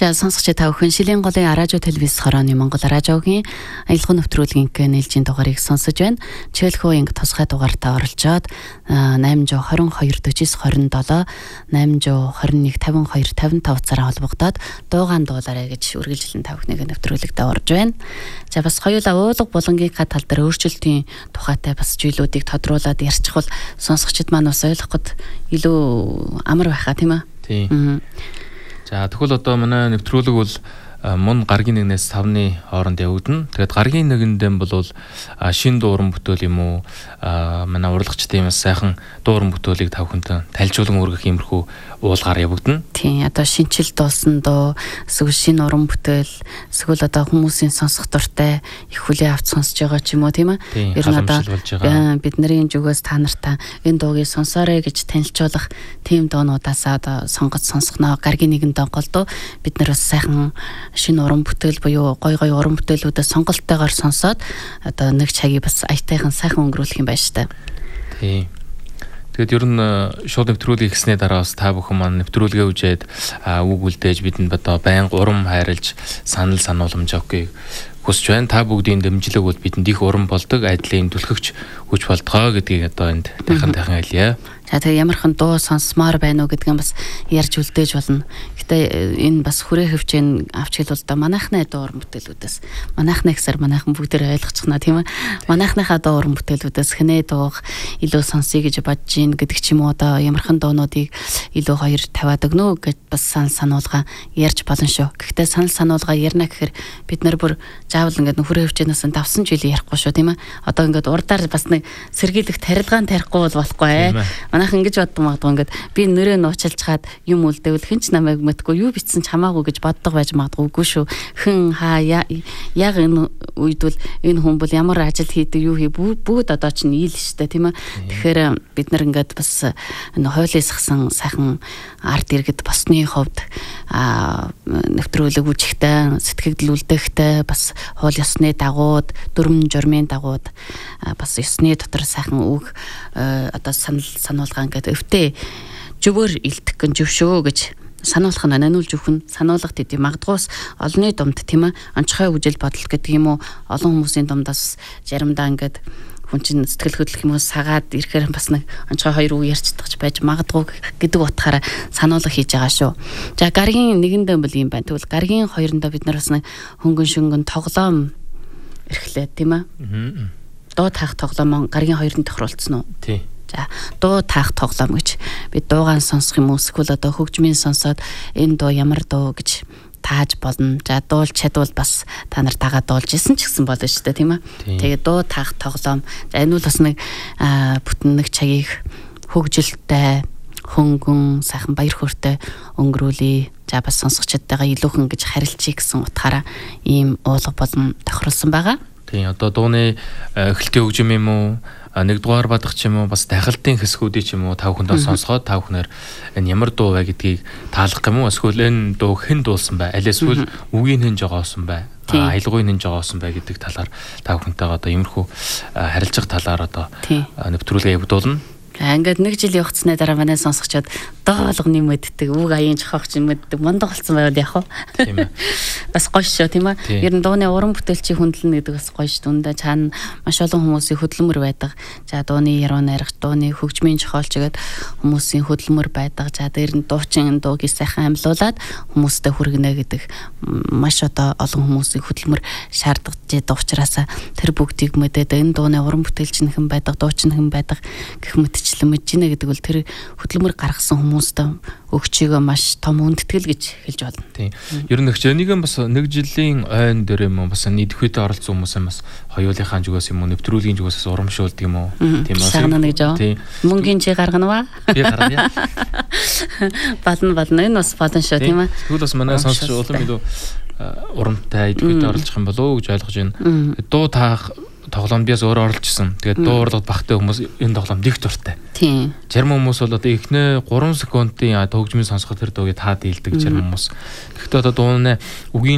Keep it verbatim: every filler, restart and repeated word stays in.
За сонсогч та бүхэн Шилийн голын радио телевиз хорооны Монгол радиогийн аялал нэвтрүүлгийн нээлжийн дугаарыг сонсож байна. Чөлхөө инг тусгай дугаартаа оролцоод найман двадцать хоёр forty-nine twenty-seven найман двадцать one fifty-two fifty-five цараа холбогдоод дуугаан дуулаарай гэж үргэлжлэн та бүхнийг нэвтрүүлэгтээ орж байна. За бас хоёулаа уулга булангийн тал дээр өөрчлөлтийн тухайтай бас зүйлүүдийг тодруулаад ярьчихвал сонсогчид маань бас ойлгоход илүү амар байхаа тийм ээ. Тийм. За тэгвэл одоо манай нэвтрүүлэг бол мөн гаргийн нэгнээс тавны хооронд явагдана. Тэгээд гаргийн нэгэндээ бол шин дууран бүтээл юм уу манай урлагчдын бас сайхан дууран бүтээлийг тавхантай тайлжуулан өргөх иймэрхүү уулгаар явагдана. Тийм, одоо шинчил дуулсан доо, эсвэл шин уран бүтээл, эсвэл одоо хүмүүсийн сонсох дуртай их хүлээ авч сонсож байгаа ч юм уу тийм ээ. Ер нь одоо бидний зүгээс та нартаа энэ дуугийг сонсоорой гэж танилцуулах тийм доонуудаас одоо сонгож сонсгоноо гаргийн нэгэн донголдоо бид нар бас сайхан шинэ уран бүтээл буюу гой гой уран бүтээлүүдээ сонголттойгоор сонсоод одоо нэг цагийг бас аятайхан сайхан өнгөрүүлэх юм байна шүү дээ. Тийм. Тэгээд ер нь шууд нэвтрүүлгийг хийснээр дараа бас та бүхэн маань нэвтрүүлгээ үжээд үг үлдээж бидэнд одоо байнга урам хайрлж санал санууламж өгөхийг хүсэж байна. Та бүгдийн дэмжлэг бол бидэнд их урам болдог, айдлын түлхэгч хүч болдгоо гэдгийг одоо энд тайхан тайхан хэлье. За тэгээ ямархан дуу сонсмоор байна уу гэдгийг бас ярьж үлдээж болно. Гэтэ энэ бас хүрээ хөвчэн авч хэлвэл да манайхны дуу уран бүтээлүүдээс манайхны гэсээр манайхан бүгдээр ойлгочихно тийм ээ. Манайхныхаа дуу уран бүтээлүүдээс хинэ дууг илүү сонсъё гэж бодож гин гэдэг ч юм уу одоо ямархан дуунуудыг илүү хоёр тавиад өгнө гэж бас санал сануулга ярьж болно шүү. Гэхдээ санал сануулга ярина гэхээр бид нар бүр заавал ингээд хүрээ хөвчнээс давсан жилийн ярихгүй шүү тийм ээ. Одоо ингээд урдаар бас нэг сэргийлэх тарилгаан тарихгүй бол болохгүй ээ. Манайхан ингэж боддог магадгүй ингээд би нэрээ нуучилж хаад юм үлдээвэл хэн ч намайг мэдгүй юу битсэн ч хамаагүй гэж боддог байж магадгүйгүй шүү. Хэн хаа яг энэ үед бол энэ хүн бол ямар ажил хийдэг юу хий бүгд одоо ч нийл штэ тийм ээ. Тэгэхээр бид нар ингээд бас энэ хойлысгсан сайхан арт иргэд босны хувьд нэвтрүүлэг үжихтэй сэтгэгдэл үлдэхтэй бас хоол ёсны дагууд дүрм журмын дагууд бас ёсны дотор сайхан үг одоо санал сануулга ингээд өвтөө зөвөр илтгэх гэн зөвшөө гэж сануулах нь наниулж өгөх нь сануулгад идэв магадгүйс олонний думд тийм ээ онцгой үжил бодол гэдэг юм уу олон хүмүүсийн думдаас заримдаа ингээд хүн чинь сэтгэл хөдлөх юм уу сагаад ирэхээр бас нэг онцгой хоёр үг ярьцдагч байж магадгүй гэдэг утгаараа сануулга хийж байгаа шүү. За гаргийн нэгэндээ бол юм байна. Тэгвэл гаргийн хоёрондоо бид нар бас нэг хөнгөн шөнгөн тоглоом эрхлээ тийм ээ. Дуу таах тоглоом гаргийн хоёрын тохируулсан уу? Тий. За дуу таах тоглоом гэж бид дуугаан сонсох юм уу эсвэл одоо хөгжмийн сонсоод энэ дуу ямар дуу гэж тааж болно. За дуул чадвал бас та нар тагаа дуулж исэн ч гэсэн болно шүү дээ тийм ээ. Тэгээд дуу таах тоглоом. За энэ бол бас нэг бүтэн нэг цагийг хөгжилтэй хөнгөн сайхан баяр хөөртэй өнгөрүүлээ. За бас сонсогчдтайгаа илүүхэн гэж харилцъя гэсэн утгаараа ийм уулга болон тохиролсон байгаа. Тийм одоо дууны эхлэлтийн хөгжим юм уу нэгдүгээр бадах ч юм уу бас дахилтын хэсгүүдийг ч юм уу та бүхэндээ сонсгоод та бүхнээр энэ ямар дуу вэ гэдгийг таалах юм уу эсвэл энэ дуу хэн дуулсан бай аль эсвэл үгийн хэн жогоосон бай аялгын хэн жогоосон бай гэдэг талаар та бүхэнтэйгээ одоо иймэрхүү харилцах талаар одоо нэвтрүүлгээ явуулна. Ингээд нэг жил явцсны дараа манай сонсогчдод доо болгоны мэддэг үг аян жохооч мэддэг мондох болсон байвал яг хаа. Тийм ээ. Бас гоё шүү тийм ээ. Ер нь дууны уран бүтээлчийн хүндлэн гэдэг бас гоё шүү. Үндэ цаана маш олон хүмүүсийн хөдөлмөр байдаг. За дууны яруу найрах, дууны хөгжмийн жохоолч гэдэг хүмүүсийн хөдөлмөр байдаг. За дээр нь дуучин дууг сайхан амьлуулад хүмүүстэй хүргэнэ гэдэг маш одоо олон хүмүүсийн хөдөлмөр шаарддаг учраас тэр бүгдийг мэдээд энэ дууны уран бүтээлч хэн байдаг, дуучин хэн байдаг гэх мэт мэдж гинэ гэдэг бол тэр хөдөлмөр гаргасан хүмүүстээ өгчөөгөө маш том үндэтгэл гэж хэлж байна. Тийм. Ер нь нэгэн бас нэг жилийн ойн дээр юм бас нийтхүйдээ оролцсон хүмүүс юм бас хоёулынхаа зүгээс юм уу нэвтрүүлгийн зүгээс урамшуулдаг юм уу? Тийм үү. Сагна нэг жоо. Мөнгөний чи гаргана ба? Би гаргая. Болно болно энэ бас болно шүү тийм ээ. Тэгвэл бас манай сонсогч улам илүү урамтай идэвхтэй оролцох юм болов уу гэж ойлгож байна. Дуу таах тоглоомд биас өөрөө оролцсон. Тэгээд дуу урлагт багтай хүмүүс энэ тоглоомд их дуртай. Тийм. Зарим хүмүүс бол одоо эхнээ гурван секундын хөгжмийн сонсоход тэр дуугийг таад дийлдэг зарим хүмүүс. Гэхдээ одоо дууны үгийн